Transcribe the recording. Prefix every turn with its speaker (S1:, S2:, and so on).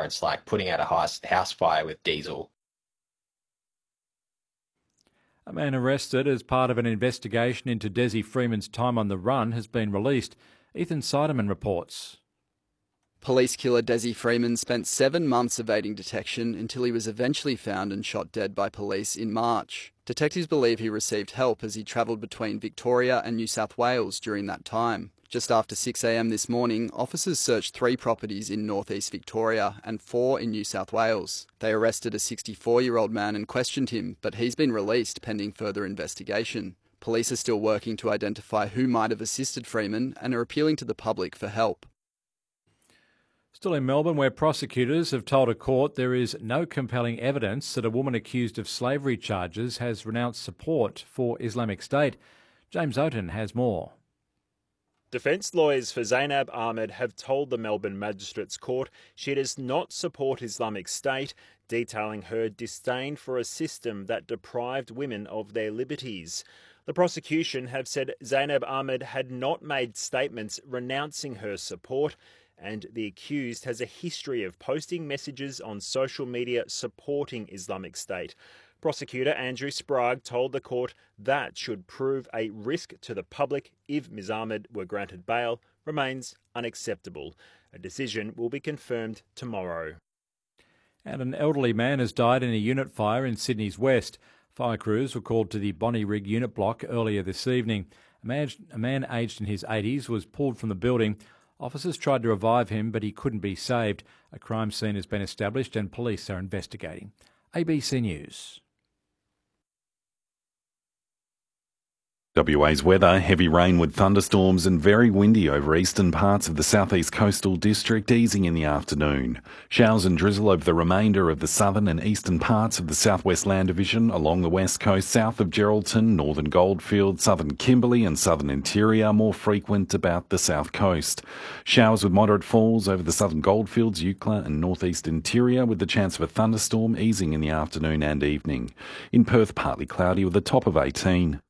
S1: It's like putting out a house fire with diesel.
S2: A man arrested as part of an investigation into Desi Freeman's time on the run has been released. Ethan Seidemann reports.
S3: Police killer Desi Freeman spent 7 months evading detection until he was eventually found and shot dead by police in March. Detectives believe he received help as he travelled between Victoria and New South Wales during that time. Just after 6 a.m. this morning, officers searched 3 properties in northeast Victoria and 4 in New South Wales. They arrested a 64-year-old man and questioned him, but he's been released pending further investigation. Police are still working to identify who might have assisted Freeman and are appealing to the public for help.
S2: Still in Melbourne, where prosecutors have told a court there is no compelling evidence that a woman accused of slavery charges has renounced support for Islamic State. James Oaten has more.
S4: Defence lawyers for Zainab Ahmed have told the Melbourne Magistrates Court she does not support Islamic State, detailing her disdain for a system that deprived women of their liberties. The prosecution have said Zainab Ahmed had not made statements renouncing her support, and the accused has a history of posting messages on social media supporting Islamic State. Prosecutor Andrew Sprague told the court that should prove a risk to the public if Ms Ahmed were granted bail remains unacceptable. A decision will be confirmed tomorrow.
S2: And an elderly man has died in a unit fire in Sydney's west. Fire crews were called to the Bonnyrigg unit block earlier this evening. A man aged in his 80s was pulled from the building. Officers tried to revive him, but he couldn't be saved. A crime scene has been established and police are investigating. ABC News.
S5: WA's weather: heavy rain with thunderstorms and very windy over eastern parts of the southeast coastal district, easing in the afternoon. Showers and drizzle over the remainder of the southern and eastern parts of the southwest land division, along the west coast, south of Geraldton, northern Goldfields, southern Kimberley and southern interior, more frequent about the south coast. Showers with moderate falls over the southern Goldfields, Eucla and northeast interior, with the chance of a thunderstorm, easing in the afternoon and evening. In Perth, partly cloudy with a top of 18.